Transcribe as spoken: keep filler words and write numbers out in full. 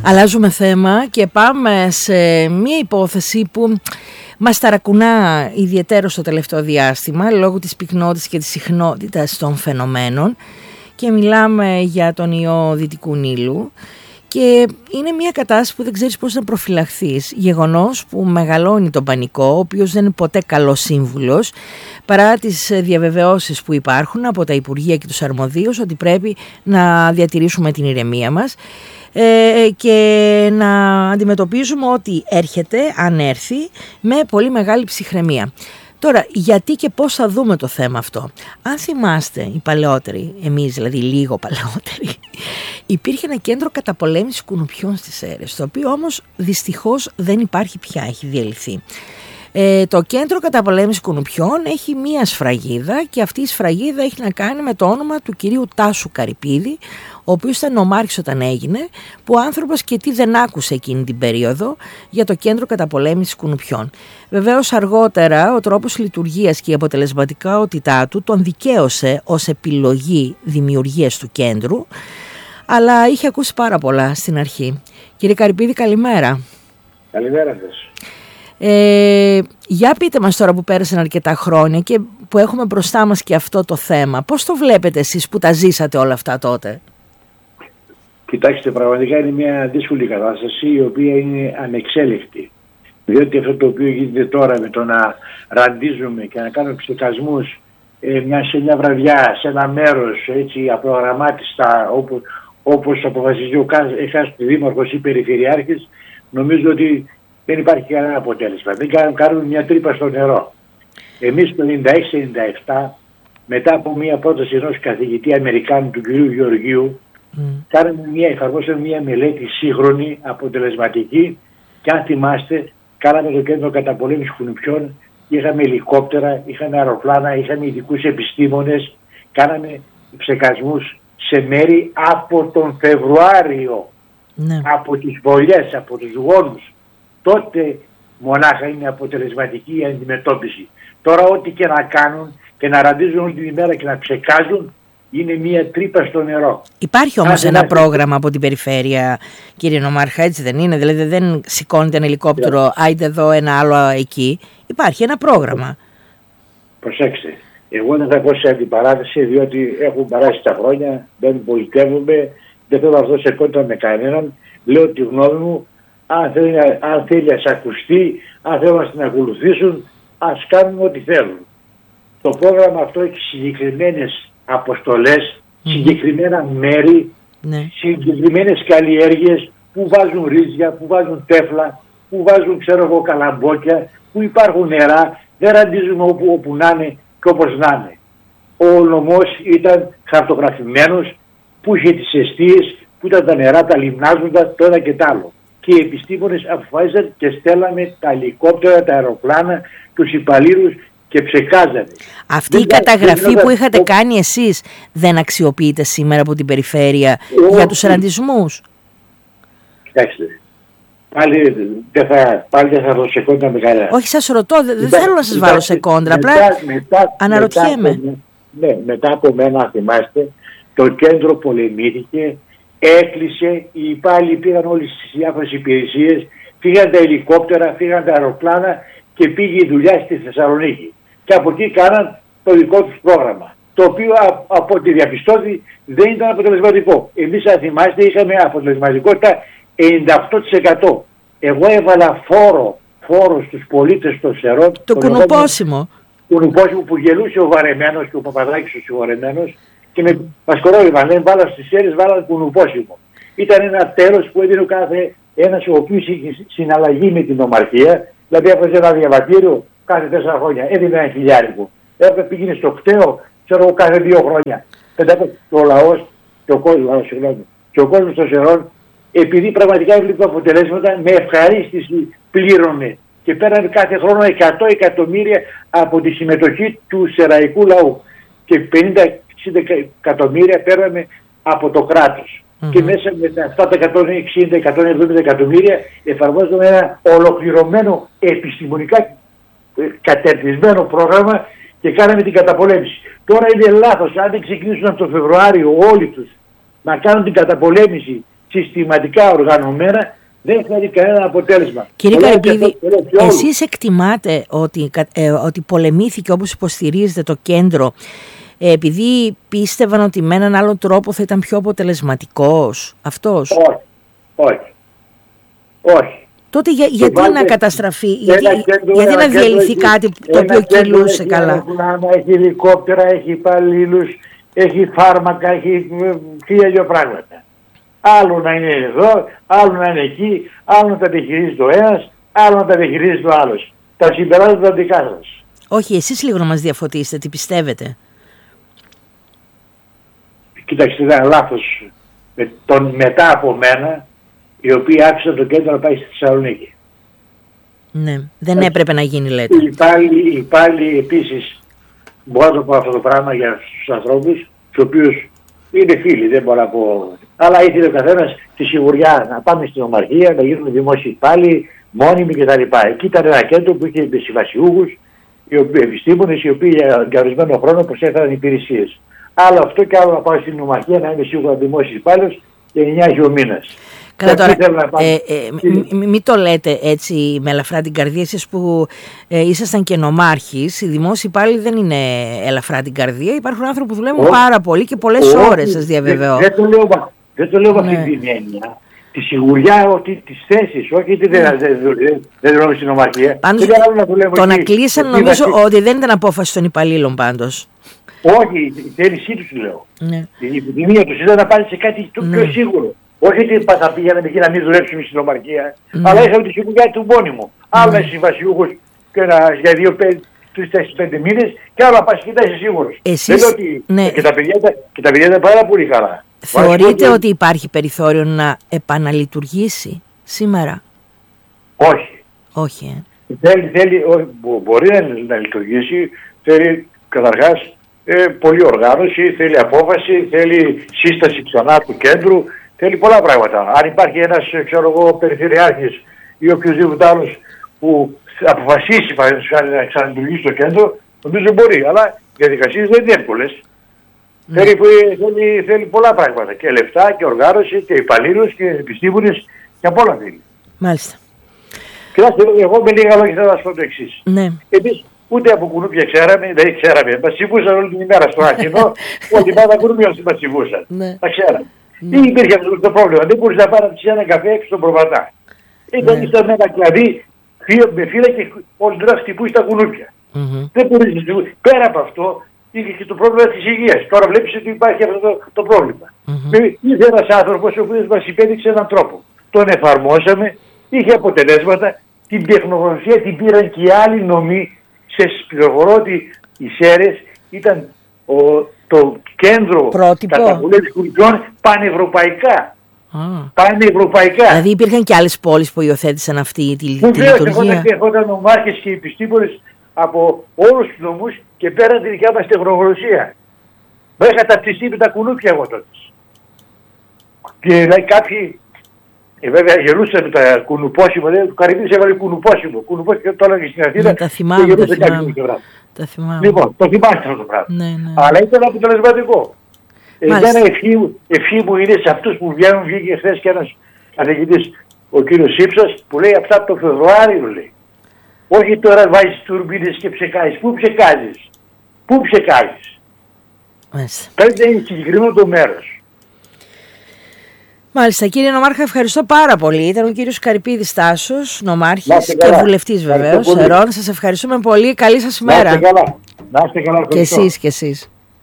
Αλλάζουμε θέμα και πάμε σε μια υπόθεση που μας ταρακουνά ιδιαίτερα στο τελευταίο διάστημα λόγω της πυκνότητας και της συχνότητας των φαινομένων, και μιλάμε για τον ιό Δυτικού Νείλου. Και είναι μια κατάσταση που δεν ξέρεις πώς να προφυλαχθείς, γεγονός που μεγαλώνει τον πανικό, ο οποίος δεν είναι ποτέ καλός σύμβουλος, παρά τις διαβεβαιώσεις που υπάρχουν από τα Υπουργεία και τους αρμοδίους ότι πρέπει να διατηρήσουμε την ηρεμία μας ε, και να αντιμετωπίζουμε ό,τι έρχεται, αν έρθει, με πολύ μεγάλη ψυχραιμία. Τώρα, γιατί και πώς θα δούμε το θέμα αυτό? Αν θυμάστε, οι παλαιότεροι, εμείς δηλαδή λίγο παλαιότεροι, υπήρχε ένα κέντρο καταπολέμησης κουνουπιών στις Σέρρες, το οποίο όμως δυστυχώς δεν υπάρχει πια, έχει διαλυθεί. Ε, το κέντρο καταπολέμησης κουνουπιών έχει μία σφραγίδα, και αυτή η σφραγίδα έχει να κάνει με το όνομα του κυρίου Τάσου Καρυπίδη, ο οποίος ήταν νομάρχης όταν έγινε, που ο άνθρωπος και τι δεν άκουσε εκείνη την περίοδο για το κέντρο καταπολέμησης κουνουπιών. Βεβαίως αργότερα ο τρόπος λειτουργίας και η αποτελεσματικότητά του τον δικαίωσε ως επιλογή δημιουργίας του κέντρου, αλλά είχε ακούσει πάρα πολλά στην αρχή. Κύριε Καρυπίδη, καλημέρα. Καλημέρα σας. Ε, για πείτε μας, τώρα που πέρασαν αρκετά χρόνια και που έχουμε μπροστά μας και αυτό το θέμα, πώς το βλέπετε εσείς που τα ζήσατε όλα αυτά τότε? Κοιτάξτε, πραγματικά είναι μια δύσκολη κατάσταση, η οποία είναι ανεξέλεκτη. Διότι αυτό το οποίο γίνεται τώρα με το να ραντίζουμε και να κάνουμε ψεκασμούς ε, μια, σε μια βραδιά, σε ένα μέρος έτσι απρογραμμάτιστα, όπως, όπως αποφασίζει ο κάθε δήμαρχος ή περιφερειάρχης, νομίζω ότι δεν υπάρχει κανένα αποτέλεσμα. Δεν κάνουμε, κάνουμε μια τρύπα στο νερό. Εμείς το ενενήντα έξι ενενήντα επτά, μετά από μια πρόταση ενός καθηγητή Αμερικάνου, του κ. Γεωργίου, mm. κάναμε μια, εφαρμόσαμε μια μελέτη σύγχρονη, αποτελεσματική, και αν θυμάστε, κάναμε το κέντρο καταπολέμησης κουνουπιών, είχαμε ελικόπτερα, είχαμε αεροπλάνα, είχαμε ειδικούς επιστήμονες, κάναμε ψεκασμούς σε μέρη από τον Φεβρουάριο, mm. από τις βολιές, από τους γόνους. Τότε μονάχα είναι αποτελεσματική η αντιμετώπιση. Τώρα ό,τι και να κάνουν και να ραντίζουν όλη την ημέρα και να ψεκάζουν, είναι μία τρύπα στο νερό. Υπάρχει όμως ένα πρόγραμμα από την περιφέρεια, κύριε Νομάρχα, έτσι δεν είναι? Δηλαδή δεν σηκώνεται ένα ελικόπτερο, άιντε εδώ, ένα άλλο εκεί. Υπάρχει ένα πρόγραμμα. Προσέξτε, εγώ δεν θα πω σε αντιπαράθεση, διότι έχουν περάσει τα χρόνια, δεν πολιτεύομαι, δεν θέλω να έρθω σε κόντρα με κανέναν. Λέω τη γνώμη μου. Αν θέλει, αν θέλει να σε ακουστεί, αν θέλουν να την ακολουθήσουν, ας κάνουν ό,τι θέλουν. Το πρόγραμμα αυτό έχει συγκεκριμένες αποστολές, mm. συγκεκριμένα μέρη, mm. συγκεκριμένες καλλιέργειες που βάζουν ρύζια, που βάζουν τέφλα, που βάζουν ξέρω εγώ καλαμπόκια, που υπάρχουν νερά, δεν ραντίζουμε όπου, όπου να είναι και όπως να είναι. Ο νομός ήταν χαρτογραφημένος, που είχε τις εστίες, που ήταν τα νερά, τα λιμνάζοντα, το ένα και το άλλο. Και οι επιστήμονες αποφάσισαν και στέλναμε τα ελικόπτερα, τα αεροπλάνα, τους υπαλλήλους και ψεκάζανε. Αυτή δεν η καταγραφή δεν που είχατε ο... κάνει εσείς δεν αξιοποιείται σήμερα από την περιφέρεια ο... για τους ραντισμούς? Κοιτάξτε, πάλι δεν θα, πάλι δεν θα δω σε κόντρα με κανένα. Όχι, σας ρωτώ, δεν μετά, θέλω να σας μετά, βάλω σε κόντρα, απλά μετά, αναρωτιέμαι. Μετά, ναι, μετά από μένα, θυμάστε, το κέντρο πολεμήθηκε, έκλεισε, οι υπάλληλοι πήγαν όλες τις διάφορες υπηρεσίες, φύγαν τα ελικόπτερα, φύγαν τα αεροπλάνα και πήγε η δουλειά στη Θεσσαλονίκη. Και από εκεί κάναν το δικό τους πρόγραμμα, το οποίο από ό,τι διαπιστώθη δεν ήταν αποτελεσματικό. Εμείς, αν θυμάστε, είχαμε αποτελεσματικότητα ενενήντα οκτώ τοις εκατό. Εγώ έβαλα φόρο, φόρο στους πολίτες των Σερών. Το κουνουπόσιμο. Κουνουπόσιμο που γελούσε ο βαρεμένος και ο Παπαδάκης ο συγχωρεμένος. Και με μας κορόιδευαν, λένε βάλα στις Σέρρες, βάλα κουνουπόσιμο. Ήταν ένα τέλος που έδινε ο κάθε ένας ο οποίος είχε συναλλαγή με την νομαρχία, δηλαδή έπαιζε ένα διαβατήριο κάθε τέσσερα χρόνια, έδινε ένα χιλιάρικο. Έπρεπε πήγαινε στο κταίο, ξέρω εγώ, κάθε δύο χρόνια. Πεντάκο ο λαός και ο κόσμος, συγγνώμη, και ο κόσμος των Σερών, επειδή πραγματικά έβλεπε αποτελέσματα, με ευχαρίστηση πλήρωνε και πέρανε κάθε χρόνο εκατό εκατομμύρια από τη συμμετοχή του σεραϊκού λαού και πενήντα εξήντα εκατομμύρια παίρναμε από το κράτος. Mm-hmm. Και μέσα με τα αυτά τα εκατόν εξήντα με εκατόν εβδομήντα εκατομμύρια εφαρμόζουμε ένα ολοκληρωμένο επιστημονικά κατερτισμένο πρόγραμμα και κάναμε την καταπολέμηση. Τώρα είναι λάθος, αν δεν ξεκινήσουν από το Φεβρουάριο όλοι τους να κάνουν την καταπολέμηση συστηματικά οργανωμένα, δεν φέρει κανένα αποτέλεσμα. Κύριε Καρυπίδη, εσείς εκτιμάτε ότι, ε, ότι πολεμήθηκε όπως υποστηρίζετε το κέντρο ε, επειδή πίστευαν ότι με έναν άλλο τρόπο θα ήταν πιο αποτελεσματικός αυτός? Όχι, όχι, όχι. Τότε για, γιατί βάλτε, να καταστραφεί, γιατί, κέντρο, γιατί να διαλυθεί κάτι το οποίο κυλούσε καλά? Αεροπλάνα, έχει ελικόπτερα, έχει υπαλλήλους, έχει φάρμακα, έχει χίλια δυο πράγματα. Άλλο να είναι εδώ, άλλο να είναι εκεί, άλλο να τα διαχειρίζει το ένας, άλλο να τα διαχειρίζει το άλλος. Τα συμπεράσματα δικά σας. Όχι, εσείς λίγο να μας διαφωτίσετε, τι πιστεύετε? Κοιτάξτε, ήταν λάθος με τον μετά από μένα, οι οποίοι άφησαν το κέντρο να πάει στη Θεσσαλονίκη. Ναι, δεν έπρεπε να γίνει, λέτε. Υπάλληλοι, υπάλληλοι επίσης, μπορώ να το πω αυτό το πράγμα για τους ανθρώπους, τους οποίους είναι φίλοι, δεν μπορώ να πω. Αλλά ήθελε ο καθένας τη σιγουριά να πάμε στην Ομαρχία, να γίνουμε δημόσιοι υπάλληλοι, μόνιμοι κτλ. Εκεί ήταν ένα κέντρο που είχε συμβασιούχους, οι επιστήμονες, οι οποίοι για ορισμένο χρόνο προσέφεραν υπηρεσίες. Άλλο αυτό και άλλο να πάω στην Ομαρχία να είμαι σίγουρα δημόσιος υπάλληλος και εννιά ο μήνας. Καλά τώρα, ε, ε, μην μη το λέτε έτσι με ελαφρά την καρδία, εσείς που ε, ήσασταν και νομάρχης, οι δημόσιοι υπάλληλοι δεν είναι ελαφρά την καρδία, υπάρχουν άνθρωποι που δουλεύουν oh. πάρα πολύ και πολλές oh. ώρες, σας διαβεβαιώ. Δεν, δεν το λέω, δεν το λέω με αυτή την έννοια, τη σιγουριά ότι τις θέσεις, όχι ότι δεν, δεν, δεν, δεν δουλεύουν στην νομαρχία. Πάντως, να το να κλείσαν νομίζω βασί... ότι δεν ήταν απόφαση των υπαλλήλων πάντως. Όχι, η θέλησή τους λέω. Ναι. Η επιθυμία τους ήταν να πάνε σε κάτι το πιο σίγουρο. Όχι ότι θα πήγαιναμε εκεί να μην δουλέψουμε στην Ομαρχία, mm. αλλά είχαμε τη σιγουριά του μόνιμου. Mm. Άλλο να είσαι συμβασιούχος και να, για δύο, τρεις, τέσσερις, πέντε μήνες και άλλο να πας και να είσαι σίγουρος. Εσείς, ότι, ναι. και, τα παιδιά, και τα παιδιά ήταν πάρα πολύ καλά. Θεωρείτε ότι υπάρχει περιθώριο να επαναλειτουργήσει σήμερα? Όχι. Όχι, ε. Θέλει, θέλει, μπορεί να, να λειτουργήσει, θέλει καταρχάς ε, πολλή οργάνωση, θέλει απόφαση, θέλει σύσταση ξανά του κέντρου. Θέλει πολλά πράγματα. Αν υπάρχει ένας, ξέρω εγώ, περιφερειάρχης ή οποιοδήποτε άλλος που αποφασίσει να ξαναλειτουργήσει το κέντρο, νομίζω μπορεί. Αλλά οι διαδικασίες δεν είναι εύκολες. Mm. Θέλει, θέλει, θέλει πολλά πράγματα. Και λεφτά και οργάνωση και υπαλλήλους και επιστήμονες και απ' όλα θέλει. Μάλιστα. Κοιτάξτε, εγώ με λίγα λόγια θα σας πω το εξής. Ναι. Εμείς ούτε από κουνούπια ξέραμε, δεν ξέραμε. Μας συμβούσαν όλη την ημέρα στο άχινο, όλη μέρα κουνούπια μας συμβούσαν. Τα ξέραμε. Τι mm. υπήρχε αυτό το πρόβλημα? Δεν μπορούσε να πάρει να ψήσει ένα καφέ έξω στον Προβατά. Ήταν mm. με ένα κλαδί με φύλλα και όλη την ώρα χτυπούει στα κουνούπια. Mm-hmm. Δεν μπορούσε να χτυπούει. Πέρα από αυτό είχε και το πρόβλημα της υγείας. Τώρα βλέπεις ότι υπάρχει αυτό το, το πρόβλημα. Mm-hmm. Ήρθε ένας άνθρωπος ο οποίος μας υπέδειξε έναν τρόπο. Τον εφαρμόσαμε, είχε αποτελέσματα, την τεχνογνωσία την πήραν και οι άλλοι νομοί. Σε πληροφορώ ότι οι ΣΕΡΕΣ ήταν ο, το κέντρο καταβολής κουριτών πανευρωπαϊκά. Ah. Πανευρωπαϊκά. Δηλαδή υπήρχαν και άλλες πόλεις που υιοθέτησαν αυτή τη, τη λειτουργία. Έρχονταν νομάρχες και επιστήμονες από όλους τους νομούς και πέραν τη δικιά μας τεχνογνωσία. Με είχα ταυτιστεί με τα κουνούπια εγώ τότε. Και δηλαδή κάποιοι, ε, βέβαια γελούσαν με τα κουνουπόσιμα, λέει, του Καρυπίδης έβαλε κουνουπόσιμο. Κουνουπόσιμο το έλεγε στην Αθήνα. Ναι, τα θυμάμαι, τα θυμάμαι. Τα θυμάμαι. Λοιπόν, το θυμάστε αυτό το πράγμα. Ναι, ναι. Αλλά ήταν αποτελεσματικό. Εμένα ευχή, ευχή μου είναι σε αυτούς που βγαίνουν, βγήκε χθες και ένας καθηγητής, ο κύριος Σύψας, που λέει αυτά το Φεβρουάριο, λέει. Όχι τώρα βάζεις τουρμπίνες και ψεκάζεις. Πού ψεκάζεις? Πού ψεκάζεις? Πρέπει να είναι συγκεκριμένο το μέρος. Μάλιστα, κύριε Νομάρχα, ευχαριστώ πάρα πολύ. Ήταν ο κύριος Καρυπίδης Τάσος, νομάρχης και βουλευτής βεβαίως. Ερών, σας ευχαριστούμε πολύ. Καλή σας ημέρα. Να είστε καλά. Να είστε καλά. Και εσείς και εσείς.